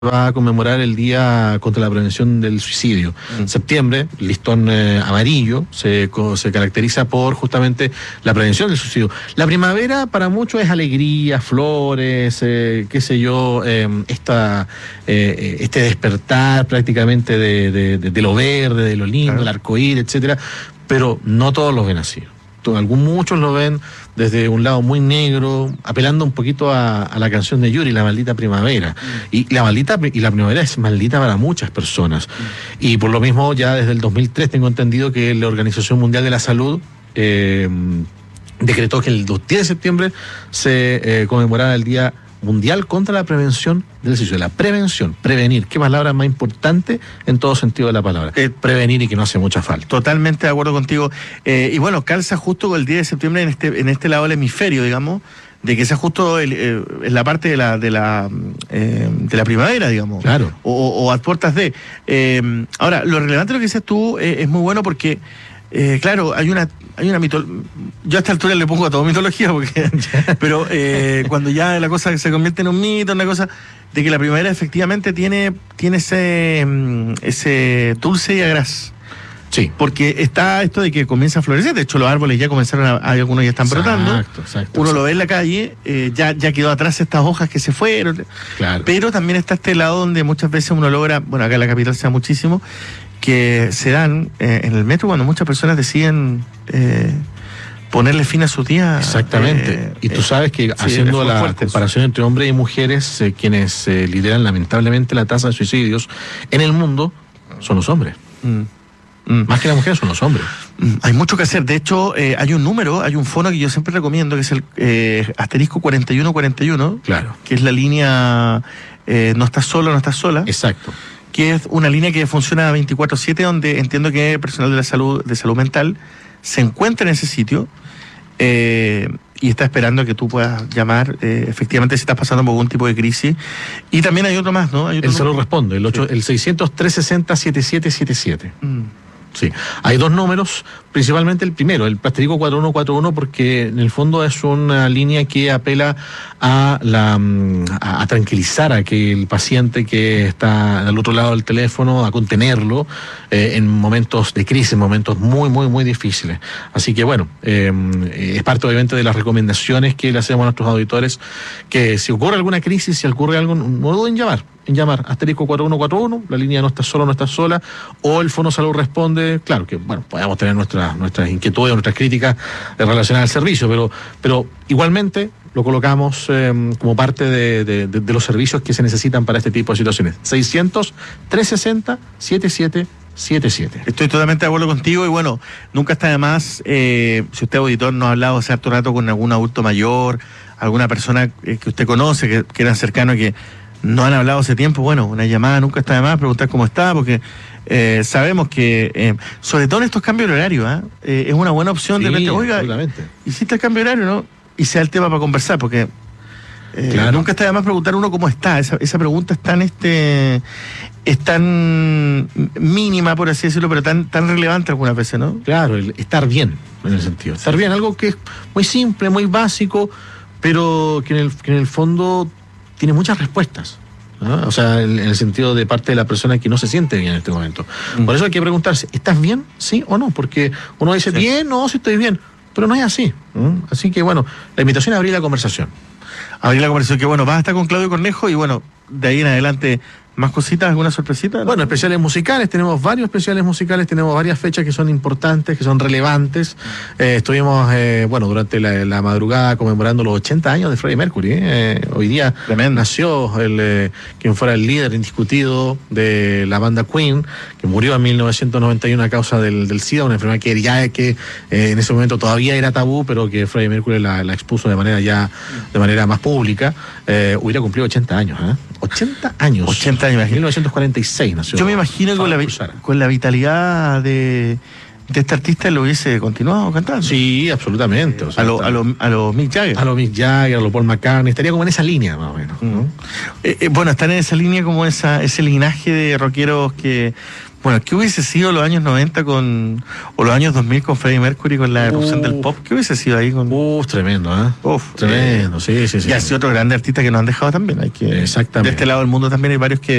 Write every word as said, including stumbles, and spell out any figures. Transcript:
va a conmemorar el Día contra la Prevención del Suicidio. En septiembre, el listón eh, amarillo se, se caracteriza por justamente la prevención del suicidio. La primavera para muchos es alegría, flores, eh, qué sé yo, eh, esta, eh, este despertar prácticamente de, de, de, de lo verde, de lo lindo, claro. El arcoíris, etcétera, pero no todos lo ven así. Algún, muchos lo ven desde un lado muy negro, apelando un poquito a, a la canción de Yuri, La Maldita Primavera. Mm. Y la maldita y la primavera es maldita para muchas personas. Mm. Y por lo mismo, ya desde el dos mil tres tengo entendido que la Organización Mundial de la Salud eh, decretó que el diez de septiembre se eh, conmemorara el Día Mundial contra la Prevención del Suicidio. La prevención, prevenir, qué palabra más importante en todo sentido de la palabra. Eh, prevenir y que no hace mucha falta. Totalmente de acuerdo contigo. Eh, y bueno, calza justo con el diez de septiembre en este, en este lado del hemisferio, digamos, de que sea justo el, eh, en la parte de la de la eh, de la primavera, digamos. Claro. O, o a puertas de. Eh, ahora, lo relevante de lo que dices tú eh, es muy bueno porque, eh, claro, hay una hay una mitología. Yo a esta altura le pongo a todo mitología, porque pero eh, cuando ya la cosa se convierte en un mito, una cosa de que la primavera efectivamente tiene, tiene ese, ese dulce y agraz. Sí. Porque está esto de que comienza a florecer. De hecho, los árboles ya comenzaron a, hay algunos ya están exacto, brotando. Exacto, Uno exacto. lo ve en la calle, eh, ya, ya quedó atrás estas hojas que se fueron. Claro. Pero también está este lado donde muchas veces uno logra, bueno, acá en la capital se da muchísimo, que se dan eh, en el metro cuando muchas personas deciden eh, ponerle fin a su día. Exactamente. Eh, y tú sabes que sí, haciendo la fuerte, comparación entre hombres y mujeres, eh, quienes eh, lideran lamentablemente la tasa de suicidios en el mundo son los hombres. Mm. Mm. Más que las mujeres son los hombres. Mm. Hay mucho que hacer. De hecho, eh, hay un número, hay un fono que yo siempre recomiendo, que es el eh, asterisco cuarenta y uno cuarenta y uno. Claro. Que es la línea eh, no estás solo, no estás sola. Exacto. Que es una línea que funciona veinticuatro siete, donde entiendo que el personal de la salud, de salud mental, se encuentra en ese sitio eh, y está esperando que tú puedas llamar eh, efectivamente si estás pasando por algún tipo de crisis. Y también hay otro más, ¿no? Hay otro el salud número. responde, el, ocho, sí. el seiscientos, trescientos sesenta, setenta y siete setenta y siete. Mm. Sí, hay dos números, principalmente el primero, el asterisco cuatro uno cuatro uno, porque en el fondo es una línea que apela a la a, a tranquilizar a aquel paciente que está al otro lado del teléfono, a contenerlo eh, en momentos de crisis, en momentos muy, muy, muy difíciles. Así que bueno, eh, es parte obviamente de las recomendaciones que le hacemos a nuestros auditores, que si ocurre alguna crisis, si ocurre algo, no duden en llamar. en llamar, asterisco cuatro uno cuatro uno, la línea no está solo, no está sola, o el Fono Salud responde. Claro que, bueno, podemos tener nuestras, nuestras inquietudes, nuestras críticas relacionadas al servicio, pero, pero igualmente lo colocamos eh, como parte de, de, de, de los servicios que se necesitan para este tipo de situaciones. seiscientos, trescientos sesenta, setenta y siete setenta y siete. Estoy totalmente de acuerdo contigo y bueno, nunca está de más, eh, si usted auditor no ha hablado hace harto rato con algún adulto mayor, alguna persona eh, que usted conoce, que, que era cercano, que no han hablado hace tiempo, bueno, una llamada nunca está de más, preguntar cómo está, porque eh, sabemos que, eh, sobre todo en estos cambios de horario, ¿eh? Eh, es una buena opción sí, de repente, oiga, hiciste el cambio de horario, ¿no? Y sea el tema para conversar, porque eh, claro. Nunca está de más preguntar uno cómo está. Esa, esa pregunta es tan, este, es tan mínima, por así decirlo, pero tan, tan relevante algunas veces, ¿no? Claro, el estar bien, en el sentido. Estar bien, algo que es muy simple, muy básico, pero que en el, que en el fondo tiene muchas respuestas, ¿no? O sea, en, en el sentido de parte de la persona que no se siente bien en este momento. Mm. Por eso hay que preguntarse, ¿estás bien? ¿Sí o no? Porque uno dice, sí. bien, no, sí estoy bien, pero no es así. ¿no? Así que, bueno, la invitación es abrir la conversación. Abrir la conversación, que bueno, vas a estar con Claudio Cornejo y bueno, de ahí en adelante... ¿Más cositas? ¿Alguna sorpresita? ¿No? Bueno, especiales musicales, tenemos varios especiales musicales, tenemos varias fechas que son importantes, que son relevantes. Eh, estuvimos, eh, bueno, durante la, la madrugada conmemorando los ochenta años de Freddie Mercury. Eh. Hoy día Tremendo. nació el, eh, quien fuera el líder indiscutido de la banda Queen, que murió en mil novecientos noventa y uno a causa del, del SIDA, una enfermedad que ya que eh, en ese momento todavía era tabú, pero que Freddie Mercury la, la expuso de manera ya, de manera más pública. Eh, hubiera cumplido ochenta años, ¿eh? ochenta años. ochenta años. mil novecientos cuarenta y seis nació. Yo me imagino que con la, con la vitalidad de, de este artista lo hubiese continuado cantando. Sí, absolutamente. O sea, a lo, a lo, a lo Mick Jagger. A lo Mick Jagger, a lo Paul McCartney. Estaría como en esa línea, más o menos. ¿no? Eh, eh, bueno, están en esa línea como esa, ese linaje de rockeros que Bueno, ¿qué hubiese sido los años noventa con, o los años dos mil con Freddie Mercury, con la erupción Uh, del pop? ¿Qué hubiese sido ahí con...? Uf, tremendo, ¿eh? Uf, Tremendo, sí, sí, sí. Y ha sido otro grande artista que nos han dejado también. Hay que, Exactamente. de este lado del mundo también hay varios que